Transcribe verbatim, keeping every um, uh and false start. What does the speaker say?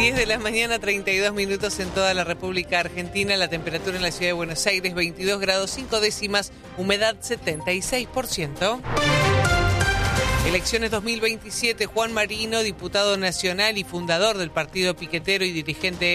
diez de la mañana, treinta y dos minutos en toda la República Argentina. La temperatura en la ciudad de Buenos Aires, veintidós grados cinco décimas, humedad setenta y seis por ciento. Elecciones dos mil veintisiete, Juan Marino, diputado nacional y fundador del partido piquetero y dirigente